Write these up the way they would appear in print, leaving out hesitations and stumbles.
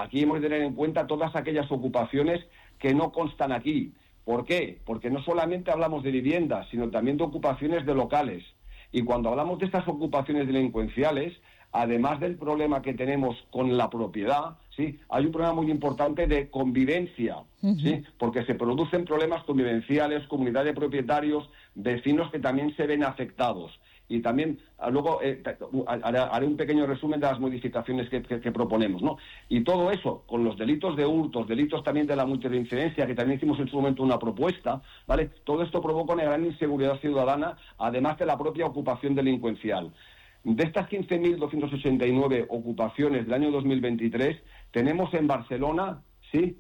aquí hemos de tener en cuenta todas aquellas ocupaciones que no constan aquí. ¿Por qué? Porque no solamente hablamos de viviendas, sino también de ocupaciones de locales. Y cuando hablamos de estas ocupaciones delincuenciales, además del problema que tenemos con la propiedad, ¿sí?, hay un problema muy importante de convivencia, ¿sí?, porque se producen problemas convivenciales, comunidad de propietarios, vecinos que también se ven afectados. Y también luego haré un pequeño resumen de las modificaciones que proponemos, ¿no? Y todo eso, con los delitos de hurtos, delitos también de la multirreincidencia, que también hicimos en su momento una propuesta, ¿vale? Todo esto provoca una gran inseguridad ciudadana, además de la propia ocupación delincuencial. De estas 15.289 ocupaciones del año 2023, tenemos en Barcelona, ¿sí?,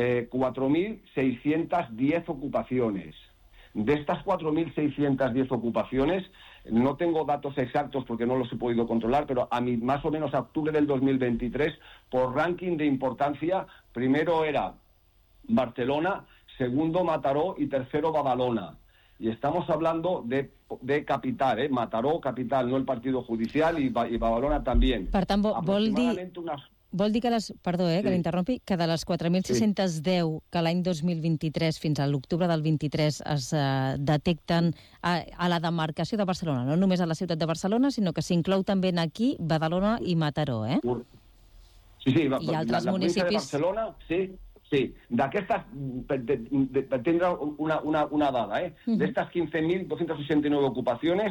4.610 ocupaciones. De estas 4.610 ocupaciones, no tengo datos exactos porque no los he podido controlar, pero más o menos a octubre del 2023, por ranking de importancia, primero era Barcelona, segundo Mataró y tercero Badalona. Y estamos hablando de capital, Mataró, capital, no el partido judicial, y Badalona también. Per tant, vol dir que que l'interrompi, que de les 4.610 que l'any 2023 fins a l'octubre del 23 es detecten a la demarcació de Barcelona, no només a la ciutat de Barcelona, sinó que s'inclou també aquí Badalona i Mataró, Sí, i altres municipis. De Barcelona, sí. D'aquestes, per tindre una dada, d'estes 15.269 ocupaciones,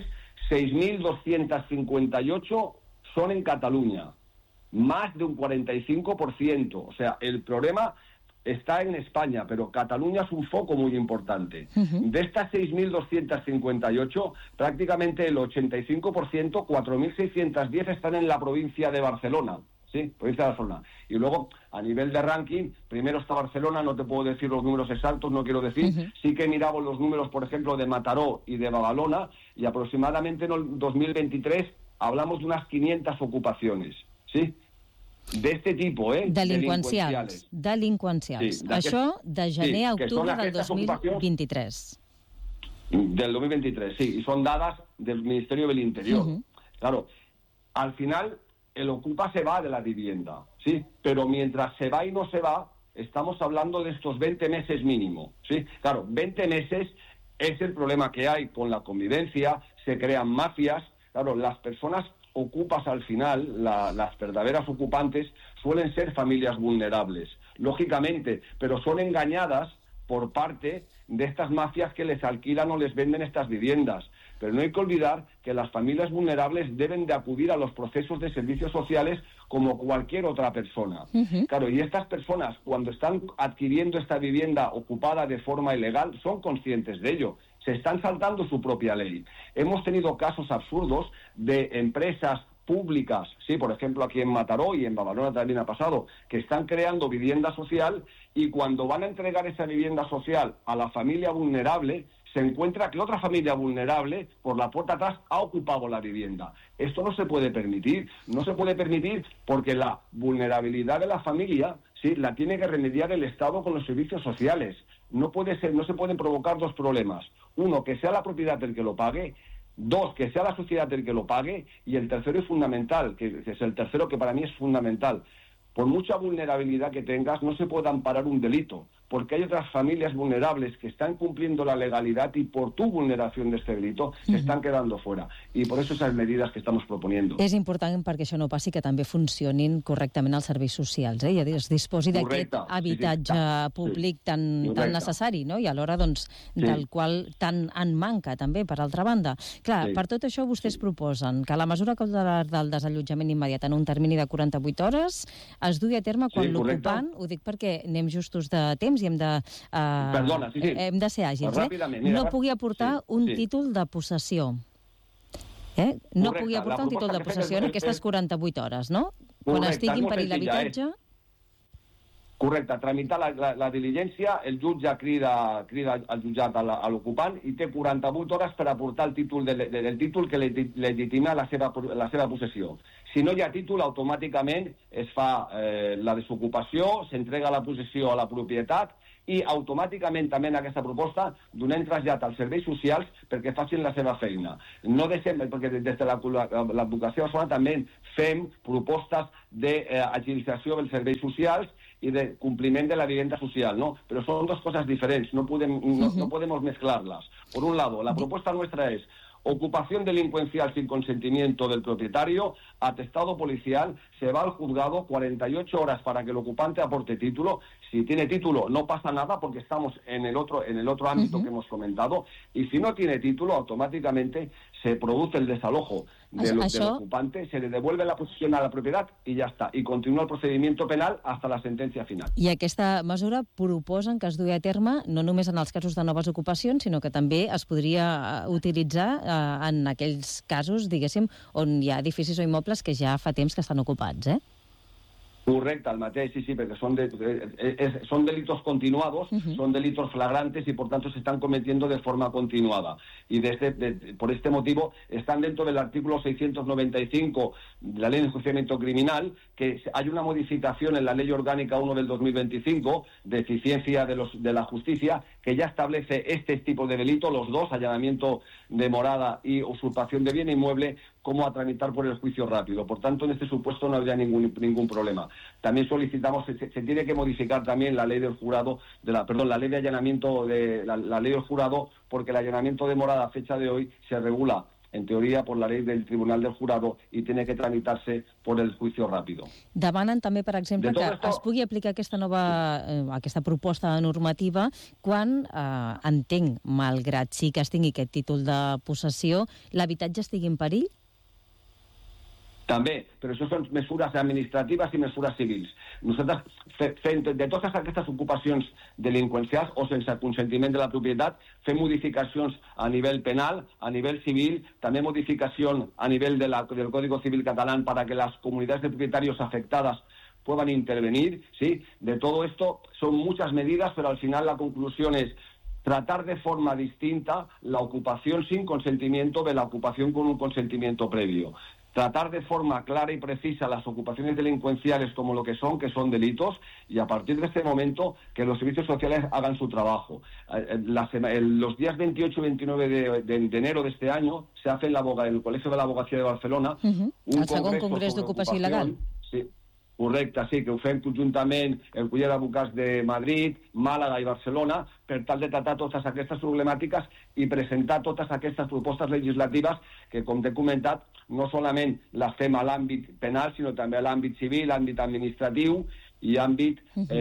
6.258 son en Cataluña. Más de un 45%. O sea, el problema está en España, pero Cataluña es un foco muy importante. De estas 6.258, prácticamente el 85%, 4.610, están en la provincia de Barcelona. Sí, provincia de Barcelona. Y luego, a nivel de ranking, primero está Barcelona, no te puedo decir los números exactos, no quiero decir. Sí que miramos los números, por ejemplo, de Mataró y de Badalona, y aproximadamente en el 2023 hablamos de unas 500 ocupacions. Sí? D'este tipus, Delinqüencials. Sí, això de gener a octubre del 2023. Del 2023, sí, y son dadas del Ministerio del Interior. Claro, al final el ocupa se va de la vivienda, ¿sí? Pero mientras se va y no se va, estamos hablando de estos 20 meses mínimo, ¿sí? Claro, 20 meses es el problema que hay con la convivencia, se crean mafias. Claro, las personas ocupas al final, las verdaderas ocupantes, suelen ser familias vulnerables, lógicamente, pero son engañadas por parte de estas mafias que les alquilan o les venden estas viviendas. Pero no hay que olvidar que las familias vulnerables deben de acudir a los procesos de servicios sociales como cualquier otra persona. Claro, y estas personas, cuando están adquiriendo esta vivienda ocupada de forma ilegal, son conscientes de ello. Se están saltando su propia ley. Hemos tenido casos absurdos de empresas públicas, sí, por ejemplo aquí en Mataró y en Badalona también ha pasado, que están creando vivienda social, y cuando van a entregar esa vivienda social a la familia vulnerable, se encuentra que otra familia vulnerable por la puerta atrás ha ocupado la vivienda. Esto no se puede permitir, porque la vulnerabilidad de la familia, sí, la tiene que remediar el Estado con los servicios sociales. No se pueden provocar dos problemas. Uno, que sea la propiedad el que lo pague. Dos, que sea la sociedad el que lo pague. Y el tercero es fundamental, que es el tercero que para mí es fundamental. Por mucha vulnerabilidad que tengas, no se puede amparar un delito, porque hay otras familias vulnerables que están cumpliendo la legalidad y por tu vulneración de este delito se estan quedando fuera. I per això esas medidas que estamos proponiendo. És important perquè això no passi, que també funcionin correctament els serveis socials, i es disposi d'aquest habitatge públic tan necessari, no? I alhora del qual tant en manca també, per altra banda. Clar, per tot això vostès proposen que la mesura cautelar del desallotjament immediat en un termini de 48 hores es dugui a terme quan l'ocupant, ho dic perquè anem justos de temps i hem de ser àgils, no pugui aportar un títol de possessió. No pugui aportar un títol de possessió en aquestes 48 hores, no? Quan estigui en perill l'habitatge... Correcte, tramitar la diligència, el jutge crida al jutjat a l'ocupant i té 48 hores per aportar el títol que legitima la seva possessió. Si no hi ha títol, automàticament es fa la desocupació, s'entrega la possessió a la propietat i automàticament també en aquesta proposta donem trasllat als serveis socials perquè facin la seva feina. No deixem, perquè des de l'advocacia de Barcelona també fem propostes d'agilització dels serveis socials y de cumplimiento de la vivienda social, ¿no? Pero son dos cosas diferentes, no podemos mezclarlas. Por un lado, la propuesta nuestra es ocupación delincuencial sin consentimiento del propietario, atestado policial, se va al juzgado, 48 horas para que el ocupante aporte título. Si tiene título no pasa nada porque estamos en el otro ámbito que hemos comentado, y si no tiene título, automáticamente se produce el desalojo del ocupante, se le devuelve la posesión a la propiedad y ya está, y continúa el procedimiento penal hasta la sentencia final. I aquesta mesura proposen que es dugui a terme no només en els casos de noves ocupacions, sinó que també es podria utilitzar en aquells casos, diguéssim, on hi ha edificis o immobles que ja fa temps que estan ocupats, eh? Correcte, el mateix, sí, porque son delitos continuados, son delitos flagrantes y por tanto se están cometiendo de forma continuada. Y por este motivo están dentro del artículo 695 de la Ley de Enjuiciamiento Criminal, que hay una modificación en la Ley Orgánica 1 del 2025 de eficiencia de la justicia, que ya establece este tipo de delito, los dos, allanamiento de morada y usurpación de bien inmueble, como a tramitar por el juicio rápido. Por tanto, en este supuesto no habría ningún problema. También solicitamos, se tiene que modificar también la ley del jurado, la ley de allanamiento, la ley del jurado, porque el allanamiento de morada a fecha de hoy se regula, en teoria, per la llei del Tribunal del Jurado i tiene que tramitar-se per el juicio rápido. Demanen també, per exemple, que es pugui aplicar aquesta proposta normativa quan, entenc, malgrat sí que es tingui aquest títol de possessió, l'habitatge estigui en perill? També, però això són mesures administratives i mesures civils. Nosaltres, fent de totes aquestes ocupacions delinqüencials o sense consentiment de la propietat, fem modificacions a nivell penal, a nivell civil, també modificació a nivell del Código Civil catalán para que las comunidades de propietarios afectadas puedan intervenir, ¿sí? De todo esto son muchas medidas, pero al final la conclusión es tratar de forma distinta la ocupación sin consentimiento de la ocupación con un consentimiento previo. Tratar de forma clara y precisa las ocupaciones delincuenciales como lo que son delitos, y a partir de este momento que los servicios sociales hagan su trabajo. Los días 28 y 29 de enero de este año se hace en el Colegio de la Abogacía de Barcelona el segon congrés d'ocupació il·legal. Sí. Correcte, sí, que ho fem conjuntament el Col·legi d'Advocats de Madrid, Màlaga i Barcelona, per tal de tratar totes aquestes problemàtiques i presentar totes aquestes propostes legislatives que, com t'he comentat, no solament les fem a l'àmbit penal, sinó també a l'àmbit civil, àmbit administratiu y àmbit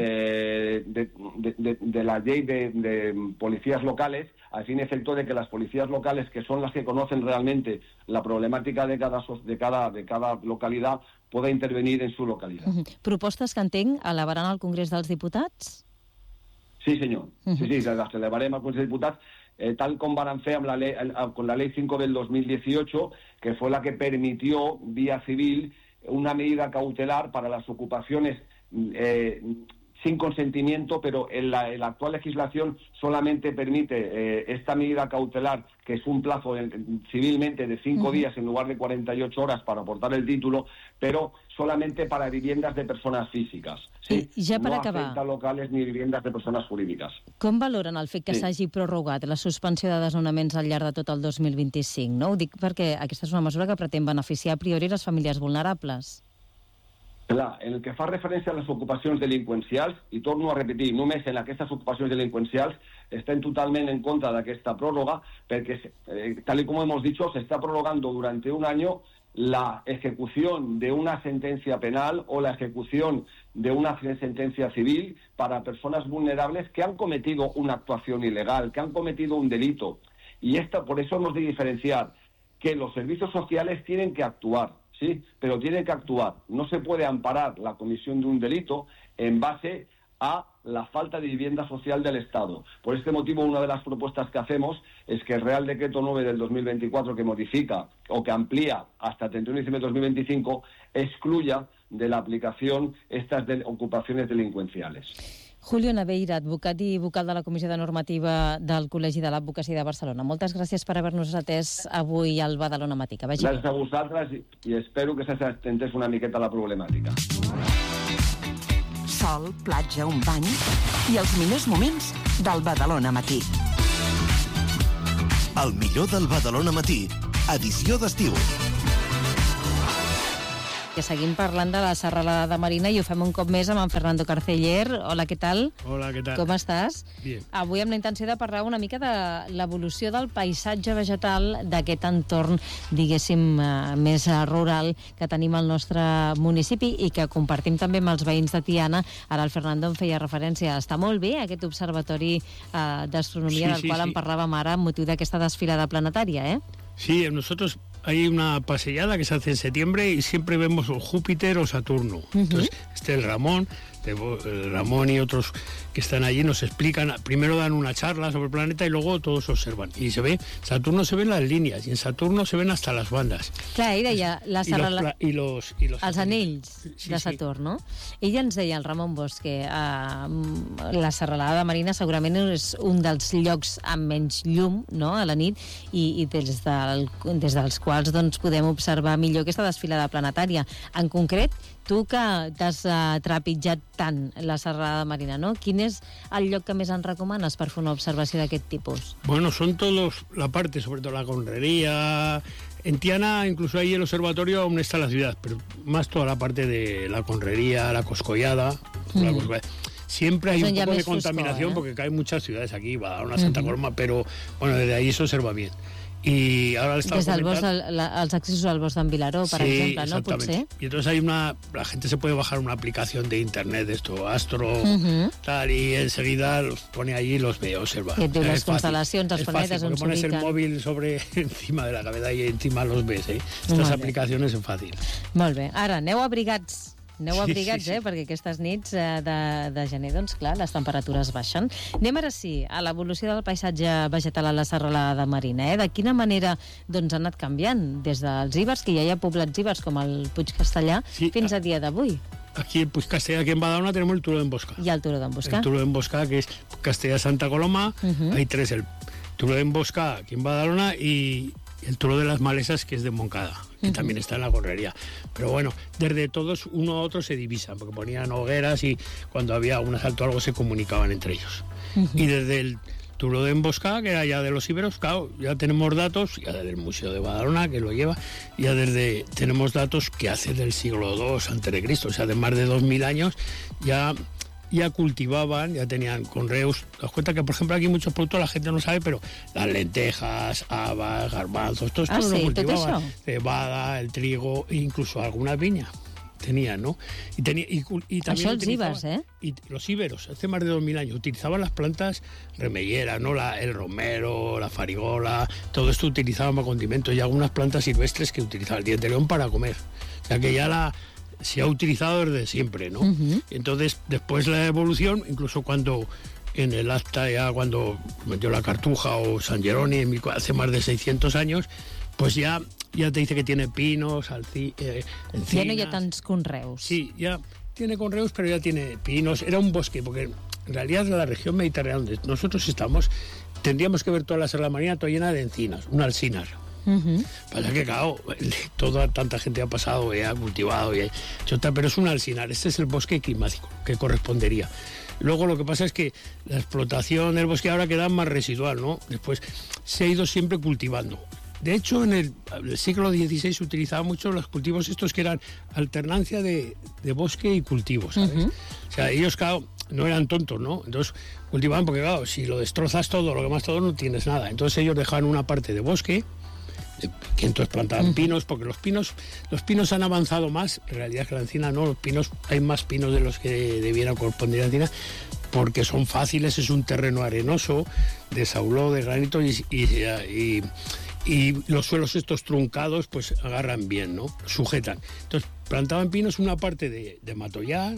de la ley de policías locales, al fin y efecto de que las policías locales, que son las que conocen realmente la problemática de cada localidad, pueda intervenir en su localidad. Propostes que entenc elevaran al Congrés dels Diputats? Sí, senyor. Sí, les elevarem al Congrés dels Diputats, tal com van fer con la Ley 5 del 2018, que fue la que permitió, vía civil, una medida cautelar para las ocupaciones sin consentimiento, pero en la actual legislación solamente permite esta medida cautelar, que es un plazo civilmente de 5 días en lugar de 48 horas para aportar el título, pero solamente para viviendas de personas físicas. Sí? Ja per no acabar, afecta locales ni viviendas de persones jurídiques. Com valoren el fet que s'hagi prorrogat la suspensió de desnonaments al llarg de tot el 2025? No? Ho dic perquè aquesta és una mesura que pretén beneficiar a priori les famílies vulnerables. Clar, en el que fa referència a les ocupacions delinqüencials, i torno a repetir, només en aquestes ocupacions delinqüencials estem totalment en contra d'aquesta pròrroga, perquè, tal y como hemos dicho, se está prorrogando durante un año la ejecución de una sentencia penal o la ejecución de una sentencia civil para personas vulnerables que han cometido una actuación ilegal, que han cometido un delito. Y por eso hemos de diferenciar que los servicios sociales tienen que actuar. Sí, pero tiene que actuar. No se puede amparar la comisión de un delito en base a la falta de vivienda social del Estado. Por este motivo, una de las propuestas que hacemos es que el Real Decreto 9 del 2024, que modifica o que amplía hasta el 31 de diciembre de 2025, excluya de la aplicación estas ocupaciones delincuenciales. Julio Naveira, advocat i vocal de la Comissió de Normativa del Col·legi de l'Advocacia de Barcelona. Moltes gràcies per haver-nos atès avui al Badalona Matí. Que vagi bé. Gràcies a vosaltres i espero que s'atendés una miqueta a la problemàtica. Sol, platja, un bany i els millors moments del Badalona Matí. El millor del Badalona Matí, edició d'estiu. Que seguim parlant de la serralada de Marina i ho fem un cop més amb en Fernando Carceller. Hola, què tal? Hola, què tal? Com estàs? Bien. Avui amb la intenció de parlar una mica de l'evolució del paisatge vegetal d'aquest entorn, diguéssim, més rural que tenim al nostre municipi i que compartim també amb els veïns de Tiana. Ara el Fernando em feia referència. Està molt bé aquest observatori d'astronomia del qual en parlàvem ara amb motiu d'aquesta desfilada planetària, ¿eh? Sí, nosotros hay una paseada que se hace en septiembre y siempre vemos o Júpiter o Saturno. Entonces, el Ramón y otros que están allí nos explican, primero dan una charla sobre el planeta y luego todos observan. Y se ve, Saturno se ven las líneas y en Saturno se ven hasta las bandas. Clar, ell deia... els anells de Saturn, no? Ell ens deia, el Ramon Bosch, que la serralada de Marina segurament és un dels llocs amb menys llum, no?, a la nit, i des dels quals doncs, podem observar millor aquesta desfilada planetària. En concret, tu que t'has trepitjat tant la serralada de Marina, ¿no? Quin és el lloc que més ens recomanes per fer una observació d'aquest tipus? Bueno, son todos, la parte, sobre todo la Conrería. En Tiana incluso hay el observatorio donde está la ciudad, pero más toda la parte de la Conrería, la Coscollada. Siempre hay un poco de contaminación porque caen muchas ciudades aquí, Badalona, Santa Coloma, pero bueno, desde ahí se observa bien. Y ahora des del bosc, els accessos al bosc d'en Vilaró, per exemple, ¿no? Potser. Y entonces hay la gente se puede bajar una aplicación de internet, Astro, tal, y enseguida los pone allí y los ve, observa. Que les constel·lacions, els planetes on s'ubiquen. Pones el móvil encima de la cabeza y encima los ves, Estas aplicacions són fàcils. Molt bé. Ara, aneu abrigats. Perquè aquestes nits de gener, doncs clar, les temperatures baixen. Anem ara sí a l'evolució del paisatge vegetal a la serralada de Marina. De quina manera doncs, ha anat canviant des dels íbers, que ja hi ha poblats íbers com el Puig Castellà, fins a dia d'avui? Aquí en Puig Castellà, aquí en Badalona, tenemos el Turó d'en Bosca. Y el Turó d'en Bosca. El Turó d'en Bosca, que es Castellà Santa Coloma, hay tres, el Turó d'en Bosca aquí en Badalona y el Turó de las Malesas, que es de Moncada, que también está en la Conrería. Pero bueno, desde todos, uno a otro se divisan, porque ponían hogueras y cuando había un asalto o algo se comunicaban entre ellos. Y desde el Turó de Emboscada, que era ya de los íberos, claro, ya tenemos datos, ya del Museo de Badalona, que lo lleva, ya tenemos datos que hace del siglo II a.C., o sea, de más de 2000 años, ya cultivaban, ya tenían conreus. Te das cuenta que, por ejemplo, aquí muchos productos la gente no sabe, pero las lentejas, habas, garbanzos, todo esto lo cultivaban. Cebada, el trigo, e incluso alguna viña tenían, ¿no? Y también els íbers, Y los íberos, hace más de 2000 años, utilizaban las plantas remelleras, ¿no? El romero, la farigola, todo esto utilizaban para condimentos, y algunas plantas silvestres que utilizaban el diente de león para comer. O sea que ya se ha utilizado desde siempre, ¿no? Entonces, después la evolución, incluso cuando en el acta, ya cuando metió la Cartuja o San Jerónimo, hace más de 600 años, pues ya te dice que tiene pinos, encinas. Ya no hi ha tants conreus. Sí, ya tiene conreus, pero ya tiene pinos. Era un bosque, porque en realidad la región mediterránea donde nosotros estamos, tendríamos que ver toda la Serra Marina toda llena de encinas, un alcinar. Pasa que, claro, tanta gente ha pasado y ha cultivado, pero es un alcinar. Este es el bosque climático que correspondería. Luego lo que pasa es que la explotación del bosque ahora queda más residual, ¿no? Después se ha ido siempre cultivando. De hecho, en el siglo XVI se utilizaban mucho los cultivos estos que eran alternancia de bosque y cultivo, ¿sabes? O sea, ellos, claro, no eran tontos, ¿no? Entonces cultivaban porque, claro, si lo destrozas todo, lo que más todo, no tienes nada. Entonces ellos dejaban una parte de bosque, que entonces plantaban pinos, porque los pinos han avanzado más, en realidad que la encina no, los pinos, hay más pinos de los que debieran corresponder a la encina, porque son fáciles, es un terreno arenoso, de sauló, de granito, y y los suelos estos truncados pues agarran bien, ¿no? Sujetan. Entonces plantaban pinos una parte de matollar,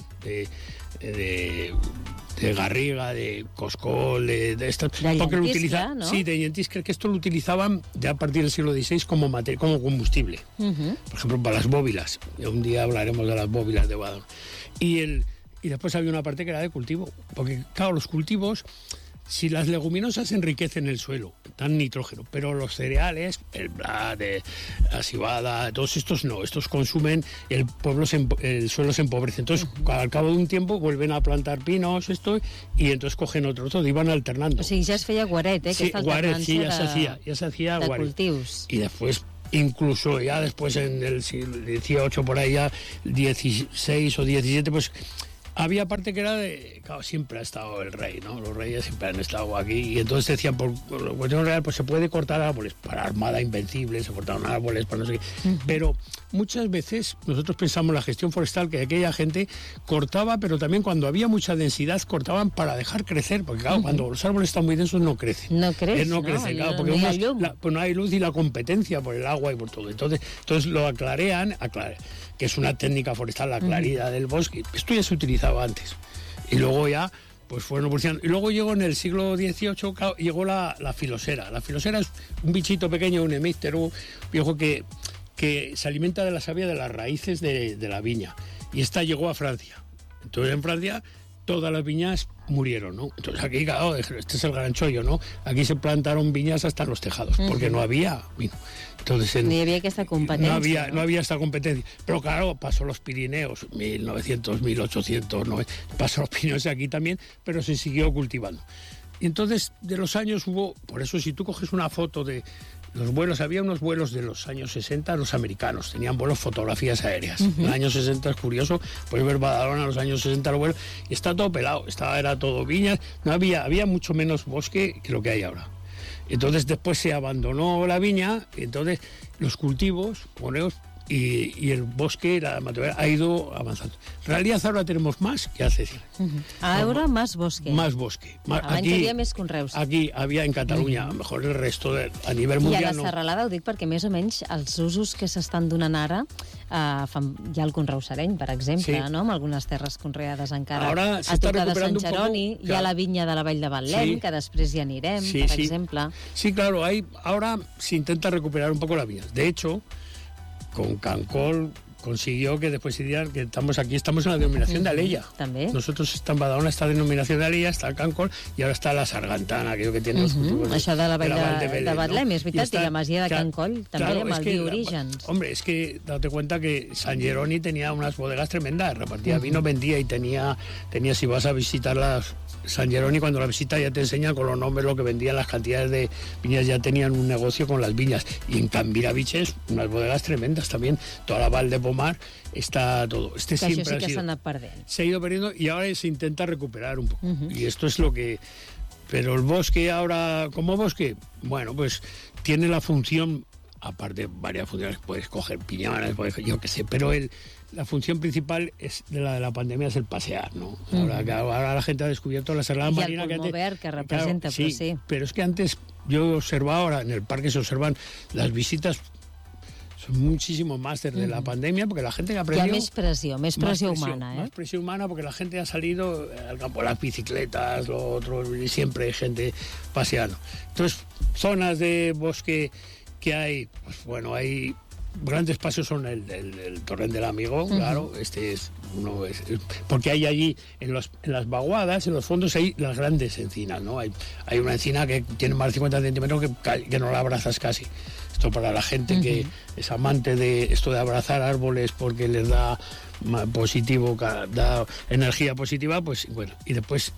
de garriga, de coscol, de esto, porque lo utilizaban, ¿no? Sí, de llentisca, que esto lo utilizaban ya a partir del siglo XVI como combustible. Por ejemplo, para las bóbilas. Un día hablaremos de las bóbilas de Badalona. Y después había una parte que era de cultivo, porque claro, los cultivos, si las leguminosas enriquecen el suelo, dan nitrógeno, pero los cereales, el blat, la cebada, todos estos no, estos consumen, el suelo se empobrece. Entonces, al cabo de un tiempo vuelven a plantar pinos, y entonces cogen otro, todo, y van alternando. O sigui, ja es feia guaret, Sí, guaret, sí, ya se hacía de guaret. cultius. Y después, incluso ya después en el siglo XVIII, por ahí ya, 16 o 17, pues había parte que era de... Claro, siempre ha estado el rey, ¿no? Los reyes siempre han estado aquí. Y entonces decían, por cuestión real, pues se puede cortar árboles para Armada Invencible, se cortaron árboles para no sé qué. Pero muchas veces nosotros pensamos en la gestión forestal, que aquella gente cortaba, pero también cuando había mucha densidad cortaban para dejar crecer. Porque claro, cuando los árboles están muy densos no crecen. No crecen, no crecen, claro, porque pues no hay luz y la competencia por el agua y por todo. Entonces lo aclarean, que es una técnica forestal, la claridad del bosque. Esto ya se utilizaba antes. Y luego ya pues fueron evolucionando. Y luego llegó en el siglo XVIII, llegó la filosera. La filosera es un bichito pequeño, un hemíptero, un viejo que se alimenta de la savia de las raíces de la viña. Y esta llegó a Francia. Entonces en Francia todas las viñas murieron, ¿no? Entonces aquí, claro, este es el gran chollo, ¿no? Aquí se plantaron viñas hasta en los tejados, porque no había vino. Entonces, ni había esta competencia. No había esta competencia. Pero claro, pasó los Pirineos, 1900, 1800, ¿no? Pasó los Pirineos aquí también, pero se siguió cultivando. Y entonces, de los años hubo... Por eso, si tú coges una foto de los vuelos, había unos vuelos de los años 60, los americanos, tenían vuelos, fotografías aéreas. En los años 60 es curioso, puedes ver Badalona en los años 60 los vuelos, y está todo pelado, era todo viñas, había mucho menos bosque que lo que hay ahora. Entonces después se abandonó la viña, entonces los cultivos, y el bosque, la naturaleza, ha ido avanzando. En realidad ahora tenemos más que hace 100 años. Ahora más bosque. Más bosque. Abans hi havia més conreus. Aquí havia en Catalunya, a lo mejor el resto a nivell mundial. I a la serralada ho dic perquè més o menys els usos que s'estan donant ara, hi ha el conreu sereny, per exemple, no? Amb algunes terres conreades encara a tocar de Sant Jeroni, hi ha la vinya de la Vall de Betlem, que després hi anirem, per exemple. Sí, claro, ahora se intenta recuperar un poco la viña. De hecho, con Cancol consiguió que después dirían que estamos en la denominación de Alella. También. Nosotros en Badalona esta denominación de Alella, está el Cancol, y ahora está la Sargantana, creo que tiene los cultivos. Això de la Vall de Betlem, és veritat, i la masia de Cancol, també amb el Biorígens. Hombre, es que date cuenta que San Jeroni tenía unas bodegas tremendas, repartía vino, vendía, y tenía, si vas a visitar San Jeroni, cuando la visita ya te enseñan con los nombres lo que vendían, las cantidades de viñas, ya tenían un negocio con las viñas. Y en Cambiraviches, unas bodegas tremendas también, toda la Val de Pomar, está todo. Que siempre això sí que s'ha anat perdent. Se ha ido perdiendo y ahora se intenta recuperar un poco. Y esto es lo que... Pero el bosque ahora, como bosque, bueno, pues tiene la función, aparte varias funciones, puedes coger piñones, yo qué sé, pero la función principal de la pandemia es el pasear, ¿no? Ahora la gente ha descubierto la Serralada Marina. Y el pulmó verd que representa, claro, sí. Pero es que antes yo observaba, ahora en el parque se observan las visitas muchísimo más desde la pandemia, porque la gente ha aprendido... Hi ha més pressió humana, Más presión humana, porque la gente ha salido al campo, las bicicletas, lo otro, y siempre hay gente paseando. Entonces, zonas de bosque que hay, pues bueno, hay... Grandes paseos son el Torrent del Amigo, claro, este es uno, porque hay allí, en las vaguadas, en los fondos, hay las grandes encinas, ¿no? Hay una encina que tiene más de 50 centímetros que no la abrazas casi. Esto para la gente que es amante de esto de abrazar árboles porque les da positivo, da energía positiva, pues bueno, y después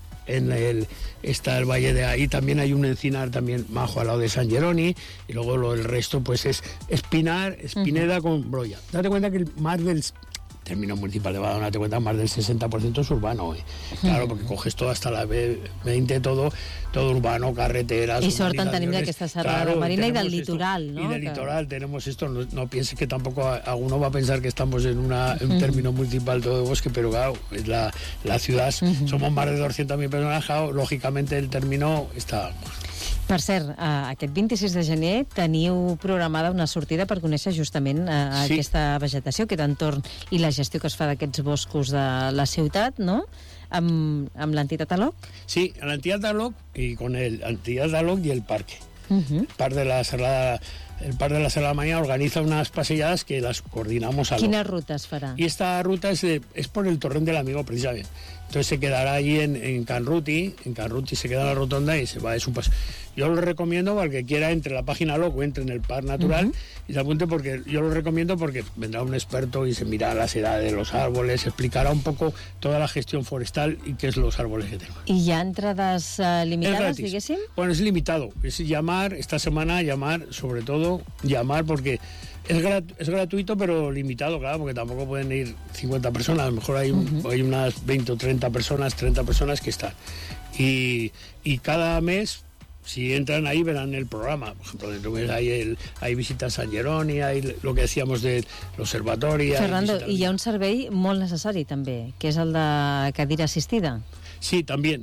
está el valle de ahí, también hay un encinar también majo al lado de San Jeroni, y luego el resto pues es Espineda con Brolla. Date cuenta que más del término municipal de Badalona, te cuenta, más del 60% es urbano. Claro, porque coges todo hasta la B20, todo urbano, carreteras... I sort en tenim d'aquesta serralada marina i del litoral, ¿no? Y del litoral tenemos esto, no pienses que tampoco alguno va a pensar que estamos en un término municipal todo de bosque, pero claro, es la ciudad, somos más de 200.000 personas, claro, lógicamente el término está... Per cert, aquest 26 de gener teniu programada una sortida per conèixer justament aquesta vegetació, aquest entorn i la gestió que es fa d'aquests boscos de la ciutat, no?, amb l'entitat ALOC? Sí, l'entitat ALOC y con el entidad ALOC y el parque. El Parque de la Serra Mañana organiza unas paseadas que las coordinamos ALOC. ¿Quines rutas farà? Y esta ruta es por el Torrent del Amigo, precisamente. Entonces se quedará allí en Canruti se queda en la rotonda y se va, es un paso. Yo lo recomiendo para el que quiera entre la página ALOC o entre en el Parque Natural y se apunte, porque yo lo recomiendo porque vendrá un experto y se mirará las edades de los árboles, explicará un poco toda la gestión forestal y qué es los árboles que tenemos. ¿Y ya entradas limitadas, diguéssim? Bueno, es limitado, es llamar, esta semana sobre todo llamar, porque es gratuito, pero limitado, claro, porque tampoco pueden ir 50 personas. A lo mejor hay unas 20 o 30 personas que están. Y cada mes, si entran ahí, verán el programa. Por ejemplo, dentro de un mes hay visitas a San Jeroni, hay lo que decíamos del observatorio. Fernando, y hi ha un servei molt necessari, també, que és el de cadira assistida. Sí, también.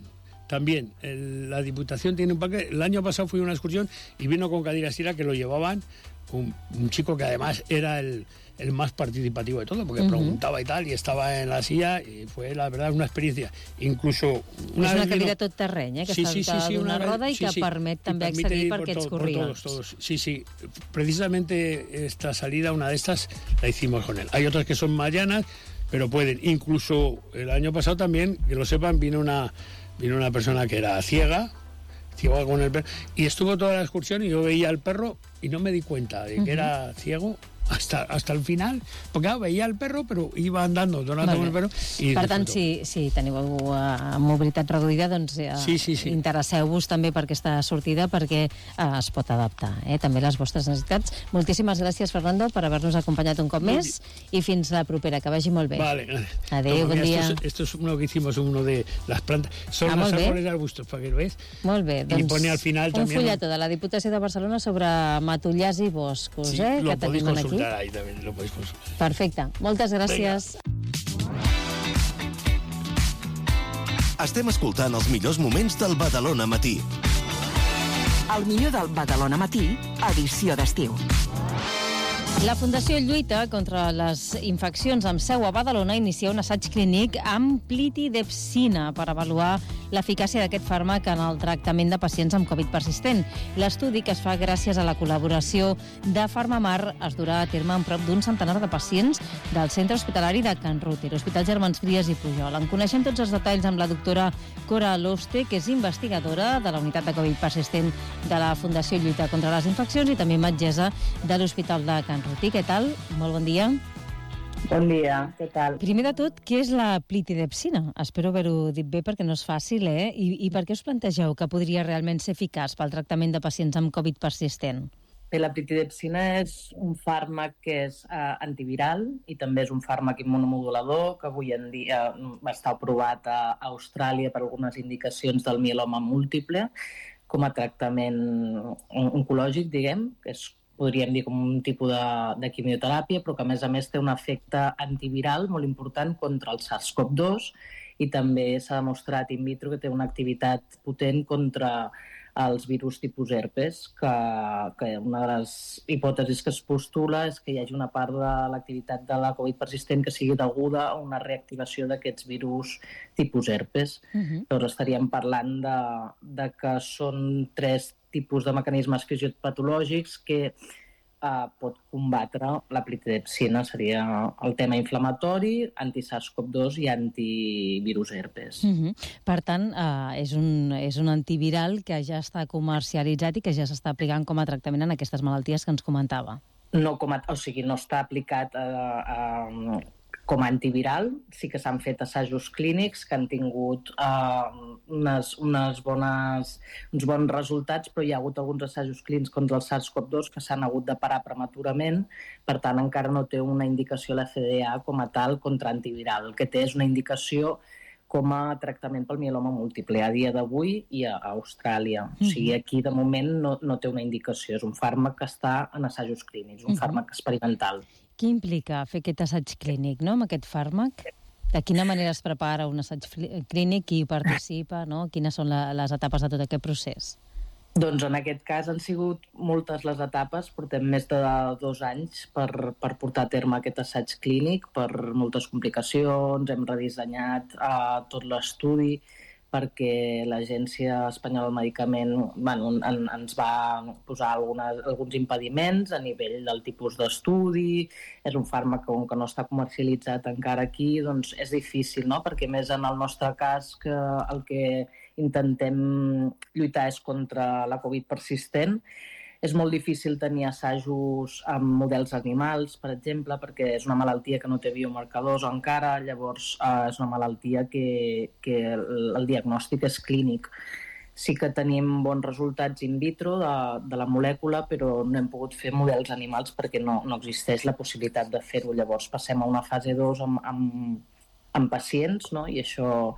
La Diputación tiene un paquete. El año pasado fui a una excursión y vino con cadira asistida, que lo llevaban un chico que además era el más participativo de todo, porque preguntaba y tal, y estaba en la silla, y fue, la verdad, una experiencia. Incluso una cadira tot terreny, que està d'una roda i que permet també accedir per aquests corrients. Todos. Sí. Precisamente esta salida, una de estas, la hicimos con él. Hay otras que son más llanas, pero pueden. Incluso el año pasado también, que lo sepan, vino una persona que era ciega con el perro, y estuvo toda la excursión y yo veía al perro y no me di cuenta de que era ciego hasta el final, perquè veia el perro però iba andando donant amb el perro. Per tant, si teniu mobilitat reduïda, doncs interesseu-vos també per aquesta sortida, perquè es pot adaptar també les vostres necessitats. Moltíssimes gràcies, Fernando, per haver-nos acompanyat un cop més, i fins la propera, que vagi molt bé. Adéu, bon dia. Esto es uno que hicimos, uno de las plantas, son los árboles de arbustos, para que lo veis. Molt bé, doncs y pone al final un folleto de la Diputació de Barcelona sobre matollars i boscos, que tenim aquí. Ahí también lo podéis consultar. Perfecte. Moltes gràcies. Estem escoltant els millors moments del Badalona Matí. El millor del Badalona Matí, edició d'estiu. La Fundació Lluita contra les infeccions amb seu a Badalona inicia un assaig clínic amb plitidepsina per avaluar l'eficàcia d'aquest fàrmac en el tractament de pacients amb Covid persistent. L'estudi, que es fa gràcies a la col·laboració de Farmamar, es durà a terme en prop d'un centenar de pacients del centre hospitalari de Can Ruti, l'Hospital Germans Trias i Pujol. En coneixem tots els detalls amb la doctora Cora Aloste, que és investigadora de la unitat de Covid persistent de la Fundació Lluita contra les infeccions i també metgessa de l'Hospital de Can Ruti. Què tal? Molt bon dia. Bon dia, què tal? Primer de tot, què és la plitidepsina? Espero haver-ho dit bé, perquè no és fàcil, I per què us plantegeu que podria realment ser eficaç pel tractament de pacients amb Covid persistent? Bé, la plitidepsina és un fàrmac que és antiviral i també és un fàrmac immunomodulador que avui en dia està aprovat a Austràlia per algunes indicacions del mieloma múltiple com a tractament oncològic, diguem, que podríem dir com un tipus de quimioteràpia, però que a més té un efecte antiviral molt important contra el SARS-CoV-2 i també s'ha demostrat in vitro que té una activitat potent contra els virus tipus herpes, que una de les hipòtesis que es postula és que hi hagi una part de l'activitat de la Covid persistent que sigui deguda a una reactivació d'aquests virus tipus herpes. Doncs estaríem parlant de que són 3 tipus de mecanismes fisiopatològics que pot combatre la plitidepsina. Seria el tema inflamatori, anti-SARS-CoV-2 i antivirus herpes. Per tant, és un antiviral que ja està comercialitzat i que ja s'està aplicant com a tractament en aquestes malalties que ens comentava. No està aplicat com a antiviral. Sí que s'han fet assajos clínics que han tingut uns bons resultats, però hi ha hagut alguns assajos clínics contra el SARS-CoV-2 que s'han hagut de parar prematurament, per tant encara no té una indicació la FDA com a tal contra antiviral. El que té és una indicació com a tractament pel mieloma múltiple a dia d'avui i a Austràlia. O sigui, aquí de moment no té una indicació. És un fàrmac que està en assajos clínics, un fàrmac experimental. Què implica fer aquest assaig clínic, amb aquest fàrmac? De quina manera es prepara un assaig clínic, qui hi participa, Quines són les etapes de tot aquest procés? Doncs en aquest cas han sigut moltes les etapes, portem més de 2 anys per portar a terme aquest assaig clínic, per moltes complicacions, hem redissenyat tot l'estudi, perquè l'Agència Espanyola del Medicament ens va posar alguns impediments a nivell del tipus d'estudi. És un fàrmac que no està comercialitzat encara aquí, doncs és difícil, no? Perquè més en el nostre cas que el que intentem lluitar és contra la Covid persistent. És molt difícil tenir assajos amb models animals, per exemple, perquè és una malaltia que no té biomarcadors encara, llavors és una malaltia que el diagnòstic és clínic. Sí que tenim bons resultats in vitro de la molècula, però no hem pogut fer models animals perquè no existeix la possibilitat de fer-ho. Llavors passem a una fase 2 amb pacients, no? I això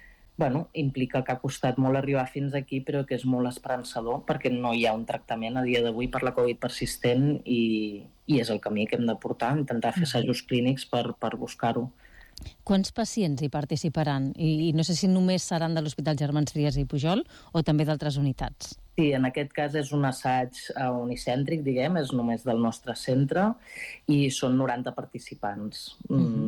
implica que ha costat molt arribar fins aquí, però que és molt esperançador perquè no hi ha un tractament a dia d'avui per la Covid persistent i és el camí que hem de portar, intentar fer assajos clínics per buscar-ho. Quants pacients hi participaran? I no sé si només seran de l'Hospital Germans Trias i Pujol o també d'altres unitats. Sí, en aquest cas és un assaig unicèntric, diguem, és només del nostre centre i són 90 participants,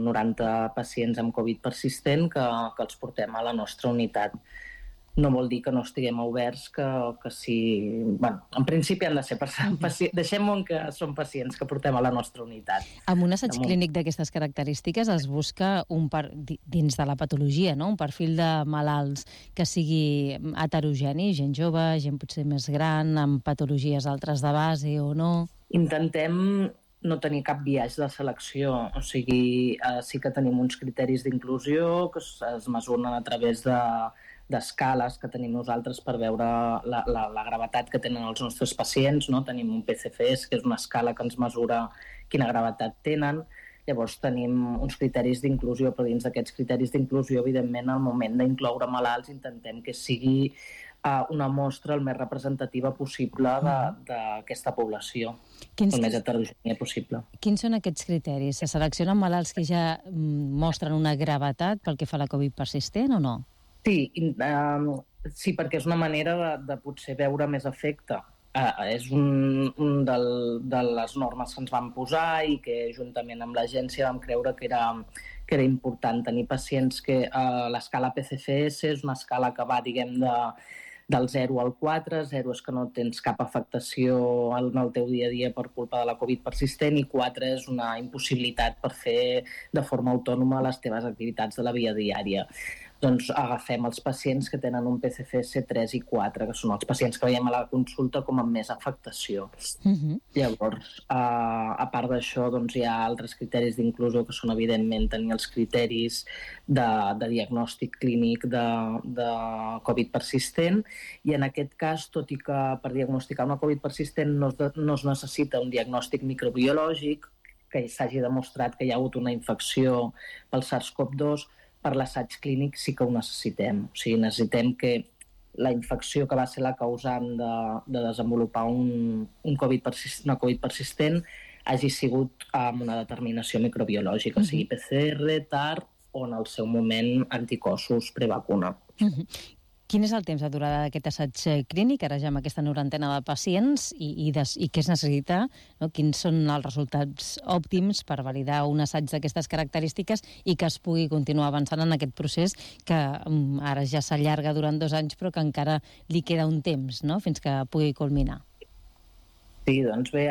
90 pacients amb Covid persistent que els portem a la nostra unitat. No vol dir que no estiguem oberts, que sí... en principi han de ser pacients. Deixem-ho que són pacients que portem a la nostra unitat. Amb un assaig clínic d'aquestes característiques es busca dins de la patologia, no? Un perfil de malalts que sigui heterogeni, gent jove, gent potser més gran, amb patologies altres de base o no? Intentem no tenir cap biaix de selecció. O sigui, sí que tenim uns criteris d'inclusió que es mesuren a través d'escales que tenim nosaltres per veure la gravetat que tenen els nostres pacients, no? Tenim un PCFS, que és una escala que ens mesura quina gravetat tenen. Llavors tenim uns criteris d'inclusió, però dins d'aquests criteris d'inclusió, evidentment, al moment d'incloure malalts, intentem que sigui una mostra el més representativa possible d'aquesta població, el més heterogènia possible. Quins són aquests criteris? Se seleccionen malalts que ja mostren una gravetat pel que fa a la Covid persistent o no? Sí, perquè és una manera de potser veure més efecte. És un de les normes que ens van posar i que juntament amb l'agència vam creure que era important tenir pacients que l'escala PCFS és una escala que va, diguem, del 0 al 4. 0 és que no tens cap afectació en el teu dia a dia per culpa de la Covid persistent i 4 és una impossibilitat per fer de forma autònoma les teves activitats de la vida diària. Doncs agafem els pacients que tenen un PCFS 3 i 4, que són els pacients que veiem a la consulta com amb més afectació. Llavors, a part d'això, doncs hi ha altres criteris d'inclusió que són, evidentment, tenir els criteris de diagnòstic clínic de Covid persistent, i en aquest cas, tot i que per diagnosticar una Covid persistent no es necessita un diagnòstic microbiològic, que s'hagi demostrat que hi ha hagut una infecció pel SARS-CoV-2, per l'assaig clínic sí que ho necessitem. O sigui, necessitem que la infecció que va ser la causant de desenvolupar una Covid persistent hagi sigut amb una determinació microbiològica, sigui PCR, TAR o en el seu moment anticossos prevacuna. Quin és el temps de durada d'aquest assaig clínic, ara ja amb aquesta 90 de pacients, i què es necessita? No? Quins són els resultats òptims per validar un assaig d'aquestes característiques i que es pugui continuar avançant en aquest procés que ara ja s'allarga durant 2 anys però que encara li queda un temps, no? Fins que pugui culminar. Sí, doncs bé,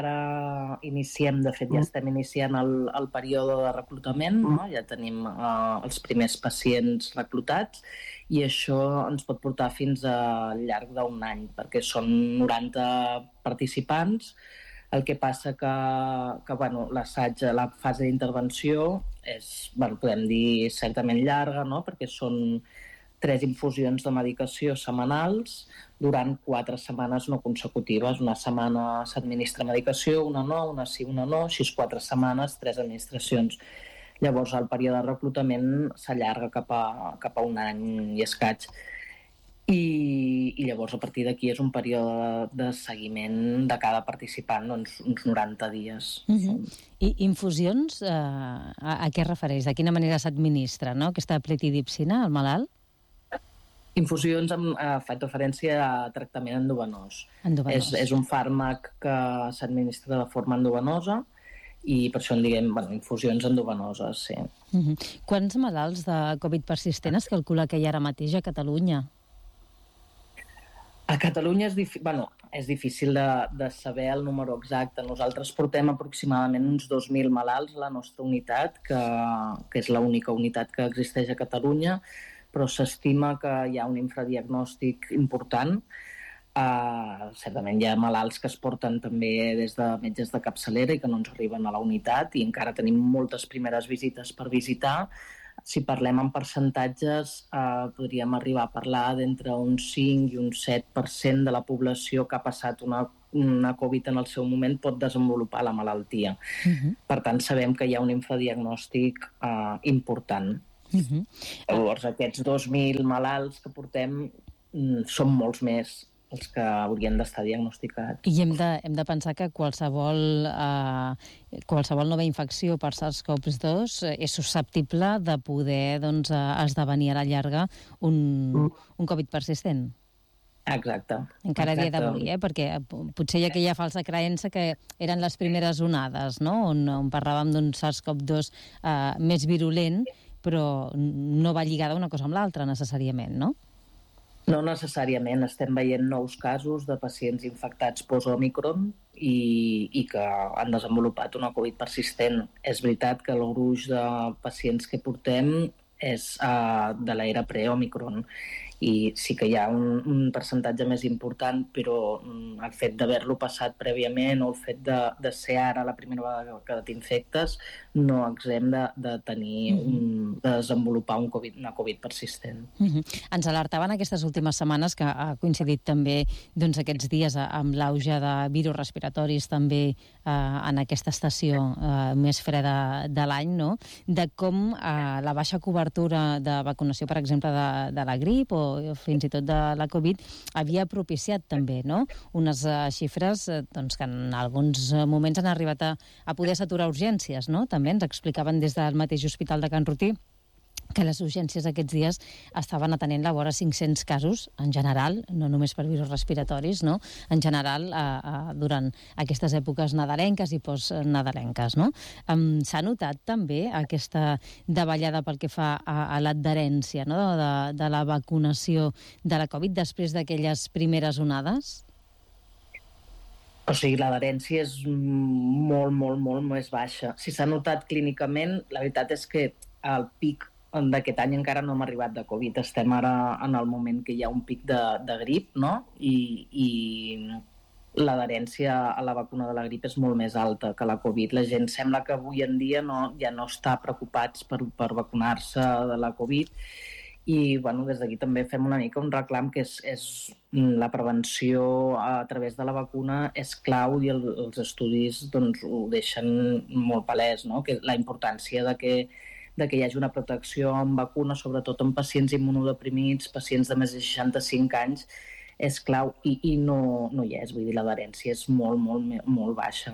ara iniciem, de fet ja estem iniciant el període de reclutament, no? Ja tenim els primers pacients reclutats i això ens pot portar fins al llarg d'un any, perquè són 90 participants. El que passa que l'assaig, la fase d'intervenció és, podem dir, certament llarga, no? Perquè són 3 infusions de medicació setmanals durant 4 setmanes no consecutives. Una setmana s'administra medicació, una no, una sí, una no, així 4 setmanes, 3 administracions. Llavors el període de reclutament s'allarga cap a un any i escaig. I llavors a partir d'aquí és un període de seguiment de cada participant, uns 90 dies. I infusions, a què es refereix? De quina manera s'administra, no? Aquesta plitidipsina al malalt? Infusions faig referència a tractament endovenós. És un fàrmac que s'administra de forma endovenosa i per això en diguem infusions endovenoses, sí. Quants malalts de Covid persistent es calcula que hi ha ara mateix a Catalunya? A Catalunya és difícil de saber el número exacte. Nosaltres portem aproximadament uns 2.000 malalts a la nostra unitat, que és l'única unitat que existeix a Catalunya, però s'estima que hi ha un infradiagnòstic important. Certament hi ha malalts que es porten també des de metges de capçalera i que no ens arriben a la unitat i encara tenim moltes primeres visites per visitar. Si parlem en percentatges, podríem arribar a parlar d'entre un 5 i un 7% de la població que ha passat una Covid en el seu moment pot desenvolupar la malaltia. Per tant, sabem que hi ha un infradiagnòstic important. Llavors, aquests 2.000 malalts que portem són molts més els que haurien d'estar diagnosticats. I hem de pensar que qualsevol nova infecció per SARS-CoV-2 és susceptible de poder esdevenir a la llarga un Covid persistent. Exacte. Encara a dia d'avui, perquè potser hi ha aquella falsa creença que eren les primeres onades, no? on parlàvem d'un SARS-CoV-2 més virulent, però no va lligada una cosa amb l'altra necessàriament, no? No necessàriament. Estem veient nous casos de pacients infectats post-Omicron i que han desenvolupat una Covid persistent. És veritat que el gruix de pacients que portem és de l'era pre-Omicron i sí que hi ha un percentatge més important, però el fet d'haver-lo passat prèviament o el fet de ser ara la primera vegada que t'infectes no exempt de tenir de desenvolupar una Covid persistent. Ens alertaven aquestes últimes setmanes, que ha coincidit també aquests dies amb l'auge de virus respiratoris també en aquesta estació més freda de l'any, no? De com la baixa cobertura de vacunació, per exemple, de la grip o fins i tot de la Covid, havia propiciat també, no? Unes xifres que en alguns moments han arribat a poder saturar urgències, no? També ens explicaven des del mateix Hospital de Can Rutí que les urgències aquests dies estaven atenent la vora 500 casos, en general, no només per virus respiratoris, no? En general, durant aquestes èpoques nadalenques i postnadalenques, no? S'ha notat també aquesta davallada pel que fa a l'adherència, no? de la vacunació de la Covid després d'aquelles primeres onades? O sigui, l'adherència és molt, molt, molt més baixa. Si s'ha notat clínicament, la veritat és que el pic d'aquest any encara no hem arribat de Covid. Estem ara en el moment que hi ha un pic de grip, no? I l'adherència a la vacuna de la grip és molt més alta que la Covid. La gent sembla que avui en dia ja no està preocupats per vacunar-se de la Covid i des d'aquí també fem una mica un reclam que és la prevenció a través de la vacuna és clau i els estudis ho deixen molt palès, no? Que la importància de que hi hagi una protecció amb vacuna, sobretot en pacients immunodeprimits, pacients de més de 65 anys, és clau i no hi és. Vull dir, l'adherència és molt, molt, molt baixa.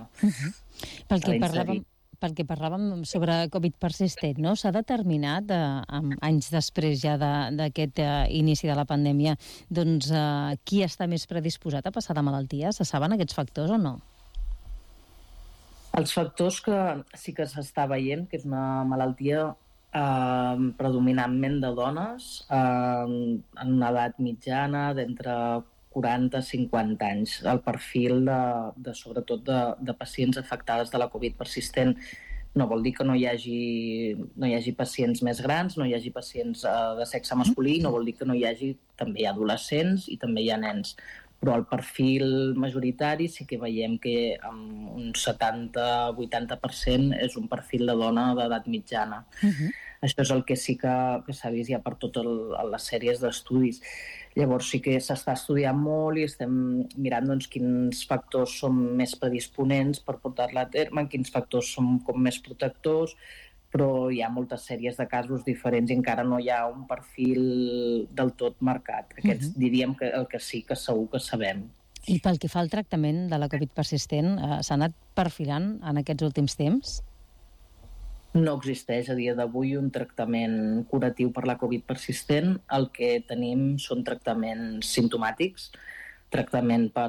Pel que parlàvem sobre Covid persistent, no? S'ha determinat, anys després ja d'aquest inici de la pandèmia, qui està més predisposat a passar la malaltia? Se saben aquests factors o no? Els factors que sí que s'està veient, que és una malaltia predominantment de dones en una edat mitjana d'entre 40 i 50 anys. El perfil sobretot de pacients afectades de la Covid persistent no vol dir que no hi hagi pacients més grans, no hi hagi pacients de sexe masculí, no vol dir que no hi hagi també adolescents i també hi ha nens. Però el perfil majoritari sí que veiem que amb un 70-80% és un perfil de dona d'edat mitjana. Això és el que sí que s'ha vist ja per totes les sèries d'estudis. Llavors sí que s'està estudiant molt i estem mirant quins factors són més predisponents per portar-la a terme, quins factors són com més protectors, però hi ha moltes sèries de casos diferents i encara no hi ha un perfil del tot marcat. Aquests diríem que el que sí que segur que sabem. I pel que fa al tractament de la Covid persistent, s'ha anat perfilant en aquests últims temps? No existeix a dia d'avui un tractament curatiu per la Covid persistent. El que tenim són tractaments simptomàtics, tractament per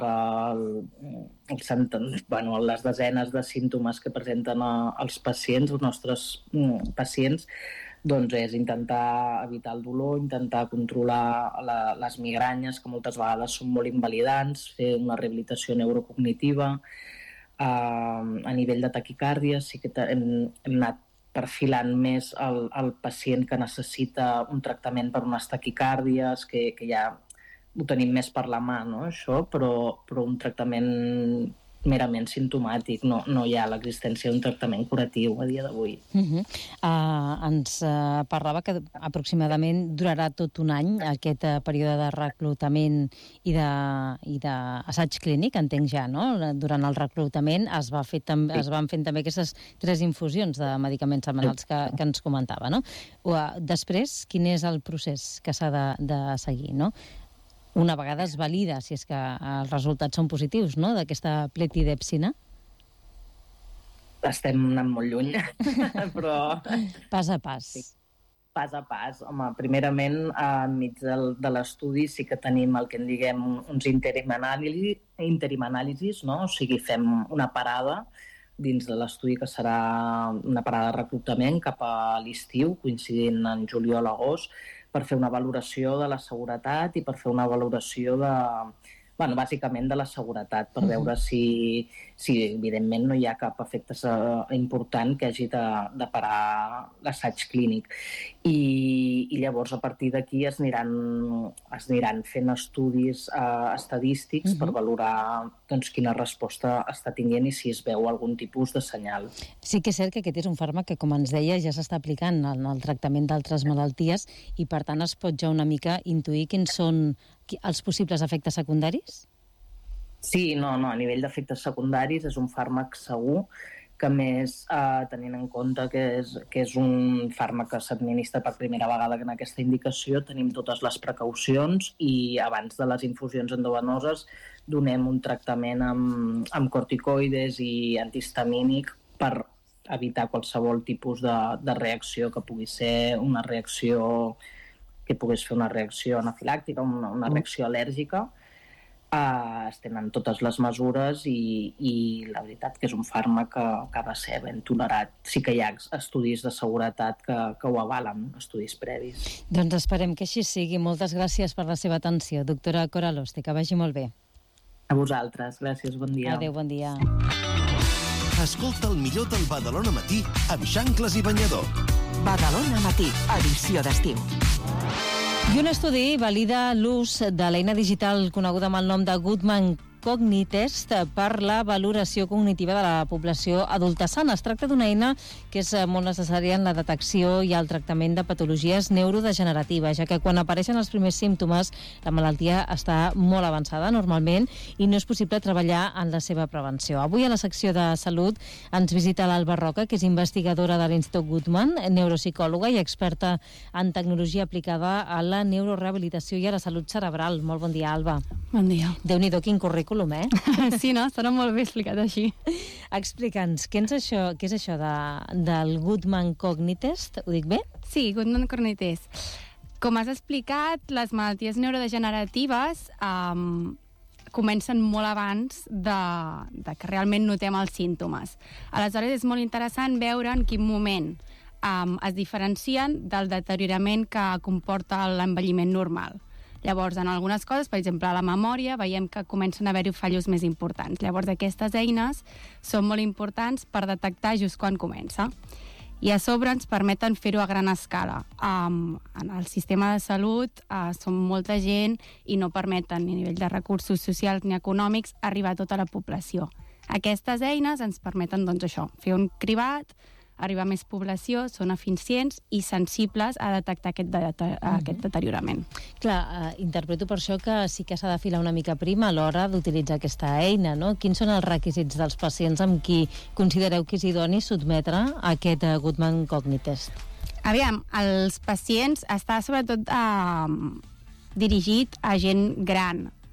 les desenes de símptomes que presenten els pacients, els nostres pacients, doncs és intentar evitar el dolor, intentar controlar les migranyes, que moltes vegades són molt invalidants, fer una rehabilitació neurocognitiva. A nivell de taquicàrdia sí que hem anat perfilant més el pacient que necessita un tractament per unes taquicàrdies, que ja ho tenim més per la mà, no, això, però un tractament merament simptomàtic, no hi ha l'existència d'un tractament curatiu a dia d'avui. Ens parlava que aproximadament durarà tot un any aquest període de reclutament i d'assaig clínic, entenc ja, no? Durant el reclutament es van fent també aquestes 3 infusions de medicaments setmanals que ens comentava, no? Després, quin és el procés que s'ha de seguir, no? Una vegada es valida, si és que els resultats són positius, no?, d'aquesta pletidepsina? Estem anant molt lluny, però... Pas a pas. Sí. Pas a pas. Home, primerament, enmig de l'estudi sí que tenim el que en diguem uns interim anàlisis, no? O sigui, fem una parada dins de l'estudi, que serà una parada de reclutament cap a l'estiu, coincidint en juliol-agost, per fer una valoració de la seguretat i per fer una valoració bàsicament de la seguretat, per veure si evidentment no hi ha cap efecte important que hagi de parar l'assaig clínic. I llavors, a partir d'aquí, es aniran fent estudis estadístics per valorar quina resposta està tinguent i si es veu algun tipus de senyal. Sí que és cert que aquest és un fàrmac que, com ens deia, ja s'està aplicant en el tractament d'altres malalties i, per tant, es pot ja una mica intuir quins són els possibles efectes secundaris? Sí, no, a nivell d'efectes secundaris és un fàrmac segur, que més, tenint en compte que és un fàrmac que s'administra per primera vegada en aquesta indicació, tenim totes les precaucions i abans de les infusions endovenoses donem un tractament amb corticoides i antihistamínic per evitar qualsevol tipus de reacció que pugui ser una reacció que pogués fer una reacció anafilàctica, una reacció al·lèrgica. Estem en totes les mesures i la veritat que és un fàrmac que ha de ser ben tolerat. Sí que hi ha estudis de seguretat que ho avalen, estudis previs. Doncs esperem que així sigui. Moltes gràcies per la seva atenció, doctora Cora Aloste, que vagi molt bé. A vosaltres, gràcies, bon dia. Adéu, bon dia. Escolta el millor del Badalona Matí amb Xancles i Banyador. Badalona Matí, edició d'estiu. I un estudi valida l'ús de l'eina digital coneguda amb el nom de Goodman Cognitest per la valoració cognitiva de la població adulta sana. Es tracta d'una eina que és molt necessària en la detecció i el tractament de patologies neurodegeneratives, ja que quan apareixen els primers símptomes la malaltia està molt avançada normalment i no és possible treballar en la seva prevenció. Avui a la secció de Salut ens visita l'Alba Roca, que és investigadora de l'Institut Goodman, neuropsicòloga i experta en tecnologia aplicada a la neurorehabilitació i a la salut cerebral. Molt bon dia, Alba. Bon dia. Déu-n'hi-do, quin currículum, eh? Sí, no? Sona molt bé explicat així. Explica'ns, què és això del Goodman Cognitest? Ho dic bé? Sí, Goodman Cognitest. Com has explicat, les malalties neurodegeneratives comencen molt abans de que realment notem els símptomes. Aleshores, és molt interessant veure en quin moment es diferencien del deteriorament que comporta l'envelliment normal. Llavors, en algunes coses, per exemple, a la memòria, veiem que comencen a haver-hi fallos més importants. Llavors, aquestes eines són molt importants per detectar just quan comença. I a sobre ens permeten fer-ho a gran escala. En el sistema de salut som molta gent i no permeten ni a nivell de recursos socials ni econòmics arribar a tota la població. Aquestes eines ens permeten, doncs, això, fer un cribat, arribar a més població, són eficients i sensibles a detectar aquest deteriorament. Clar, interpreto per això que sí que s'ha de filar una mica prim a l'hora d'utilitzar aquesta eina, no? Quins són els requisits dels pacients amb qui considereu que és idoni sotmetre a aquest Goodman Cognitest? Aviam, els pacients està sobretot dirigit a gent gran,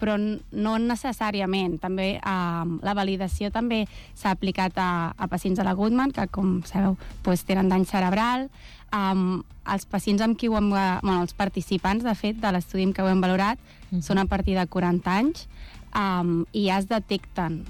però no necessàriament. També la validació també s'ha aplicat a pacients de la Goodman, que, com sabeu, tenen dany cerebral. Els pacients amb qui els participants, de fet, de l'estudi que ho hem valorat, són a partir de 40 anys, i ja es detecten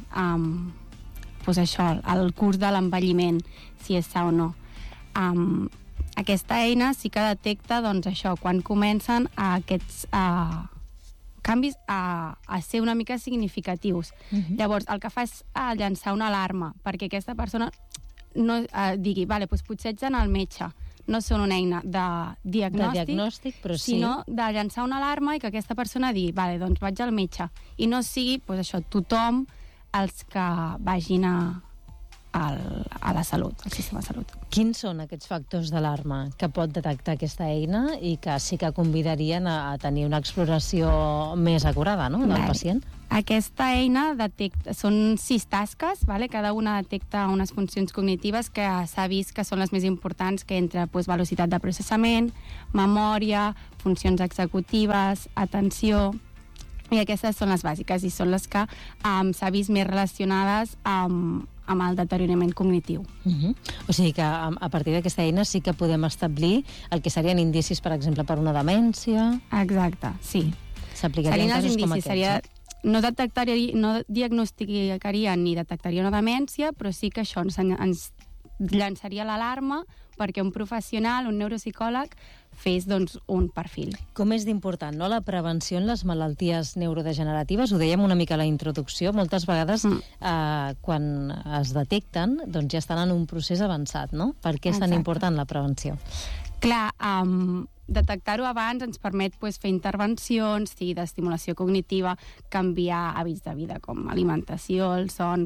el curs de l'envelliment, si és sa o no. Aquesta eina sí que detecta quan comencen aquests canvis a ser una mica significatius. Llavors, el que fa és llançar una alarma, perquè aquesta persona no digui, potser ets anar al metge. No són una eina de diagnòstic, però sí, sinó de llançar una alarma i que aquesta persona digui, doncs vaig al metge. I no sigui, tothom els que vagin a la salut, al sistema de salut. Quins són aquests factors d'alarma que pot detectar aquesta eina i que sí que convidarien a tenir una exploració més acurada, no?, del pacient? Aquesta eina detecta, són 6 tasques, cada una detecta unes funcions cognitives que s'ha vist que són les més importants, que entre velocitat de processament, memòria, funcions executives, atenció, i aquestes són les bàsiques i són les que s'ha vist més relacionades amb el deteriorament cognitiu. O sigui que a partir d'aquesta eina sí que podem establir el que serien indicis, per exemple, per una demència. Exacte, sí. S'aplicarien casos com aquests. No diagnosticaria ni detectaria una demència, però sí que això ens llançaria l'alarma perquè un professional, un neuropsicòleg, fes un perfil. Com és d'important, no?, la prevenció en les malalties neurodegeneratives. Ho dèiem una mica a la introducció. Moltes vegades, quan es detecten, ja estan en un procés avançat, no? Per què és tan important la prevenció? Clar, detectar-ho abans ens permet fer intervencions, sigui d'estimulació cognitiva, canviar hàbits de vida com alimentació, el son,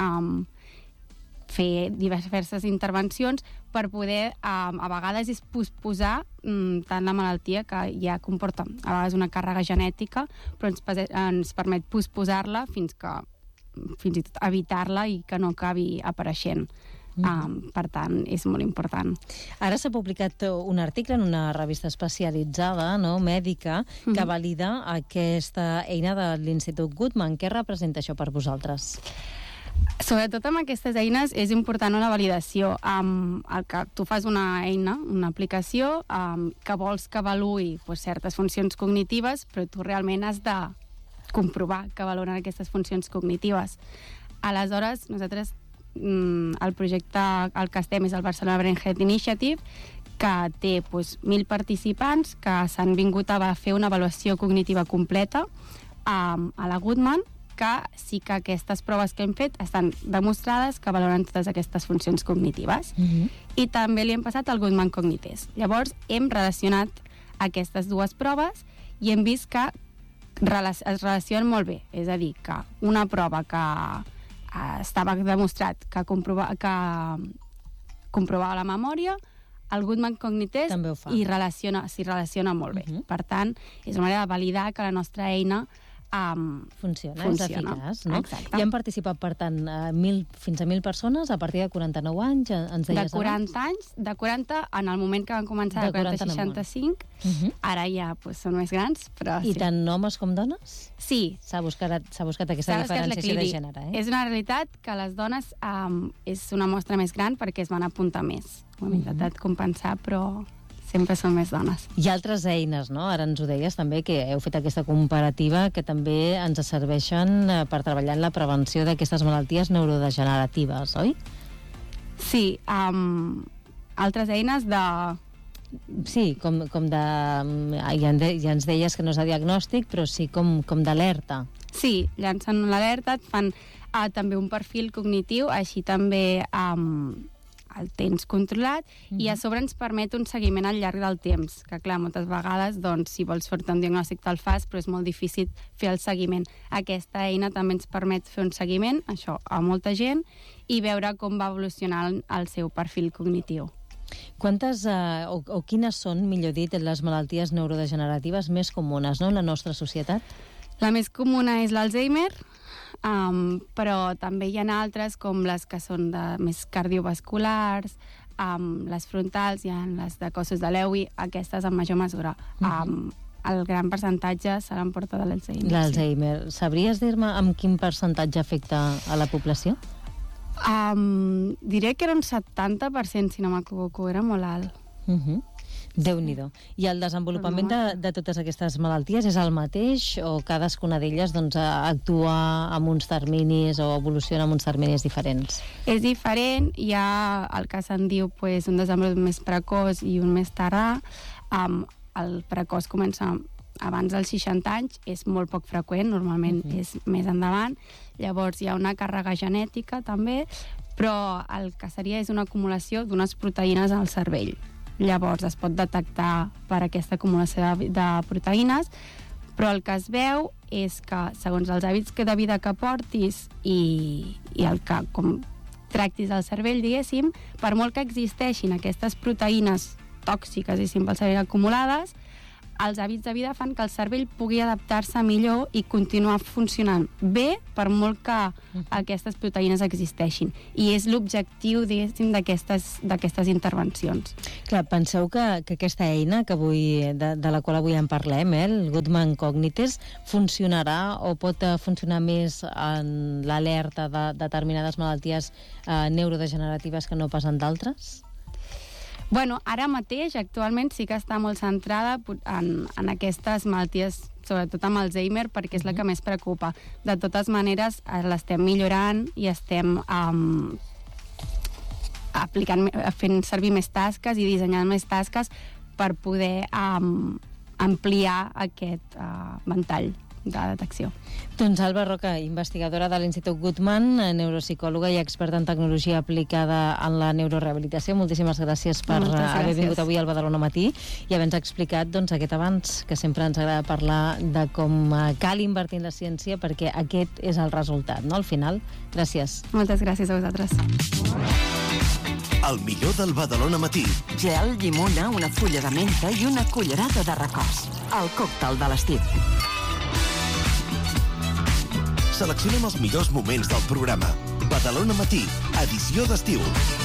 fer diverses intervencions per poder, a vegades, és posposar tant la malaltia, que ja comporta a vegades una càrrega genètica, però ens permet posposar-la fins i tot evitar-la i que no acabi apareixent. Per tant, és molt important. Ara s'ha publicat un article en una revista especialitzada, mèdica, que valida aquesta eina de l'Institut Goodman. Què representa això per vosaltres? Sobretot amb aquestes eines és important una validació. Que tu fas una eina, una aplicació, que vols que avaluï certes funcions cognitives, però tu realment has de comprovar que valoren aquestes funcions cognitives. Aleshores, nosaltres, el projecte al que estem és el Barcelona Brain Health Initiative, que té 1.000 participants que s'han vingut a fer una avaluació cognitiva completa a la Goodman, que sí que aquestes proves que hem fet estan demostrades que valoren totes aquestes funcions cognitives. I també li hem passat al Goodman Cognitest. Llavors, hem relacionat aquestes dues proves i hem vist que es relacionen molt bé. És a dir, que una prova que estava demostrat que comprovava la memòria, el Goodman Cognitest s'hi relaciona molt bé. Per tant, és una manera de validar que la nostra eina funciona, és eficaç, no? Exacte. I han participat, per tant, fins a 1.000 persones a partir de 49 anys, ens deies abans? De 40 anys, de 40 en el moment que van començar, de 40 a 65, ara ja són més grans, però sí. I tant homes com dones? Sí. S'ha buscat aquesta diferenciació de gènere, És una realitat que les dones és una mostra més gran perquè es van apuntar més. Ho hem intentat compensar, però sempre són més dones. Hi ha altres eines, no? Ara ens ho deies també, que heu fet aquesta comparativa, que també ens serveixen per treballar en la prevenció d'aquestes malalties neurodegeneratives, oi? Sí, altres eines de... Sí, com de... Ja ens deies que no és de diagnòstic, però sí com d'alerta. Sí, llancen l'alerta, et fan també un perfil cognitiu, així també el tens controlat, i a sobre ens permet un seguiment al llarg del temps, que clar, moltes vegades, si vols fer-te un diagnòstic te'l fas, però és molt difícil fer el seguiment. Aquesta eina també ens permet fer un seguiment, això, a molta gent, i veure com va evolucionar el seu perfil cognitiu. Quantes, o quines són, millor dit, les malalties neurodegeneratives més comunes, no?, en la nostra societat? La més comuna és l'Alzheimer, però també hi ha altres com les que són més cardiovasculars, les frontals, hi ha les de cossos de Lewy, aquestes en major mesura. el gran percentatge se l'emporta de l'Alzheimer. L'Alzheimer. Sabries dir-me amb quin percentatge afecta a la població? Diré que era un 70%, si no m'equivoco, era molt alt. Déu-n'hi-do. I el desenvolupament de totes aquestes malalties és el mateix o cadascuna d'elles actua amb uns terminis o evoluciona amb uns terminis diferents? És diferent. Hi ha el que se'n diu un desenvolupament més precoç i un més tardà. El precoç comença abans dels 60 anys, és molt poc freqüent, normalment és més endavant. Llavors hi ha una càrrega genètica també, però el que seria és una acumulació d'unes proteïnes al cervell. Llavors es pot detectar per aquesta acumulació de proteïnes, però el que es veu és que segons els hàbits de vida que portis i el que com tractis el cervell, diguéssim, per molt que existeixin aquestes proteïnes tòxiques i pel cervell acumulades, els hàbits de vida fan que el cervell pugui adaptar-se millor i continuar funcionant bé per molt que aquestes proteïnes existeixin. I és l'objectiu, diguéssim, d'aquestes intervencions. Clar, penseu que aquesta eina de la qual avui en parlem, el Goodman Cognites, funcionarà o pot funcionar més en l'alerta de determinades malalties neurodegeneratives que no pas en d'altres? Bueno, ara mateix, actualment, sí que està molt centrada en aquestes malalties, sobretot amb Alzheimer, perquè és la que més preocupa. De totes maneres, l'estem millorant i estem fent servir més tasques i dissenyant més tasques per poder ampliar aquest ventall de detecció. Doncs Alba Roca, investigadora de l'Institut Goodman, neuropsicòloga i experta en tecnologia aplicada en la neurorehabilitació. Moltíssimes gràcies per haver vingut avui al Badalona Matí i haver-nos explicat aquest avanç, que sempre ens agrada parlar de com cal invertir en la ciència, perquè aquest és el resultat, no? Al final, gràcies. Moltes gràcies a vosaltres. El millor del Badalona Matí. Gel, llimona, una fulla de menta i una cullerada de records. El còctel de l'estiu. Seleccionem els millors moments del programa. Badalona Matí, edició d'estiu.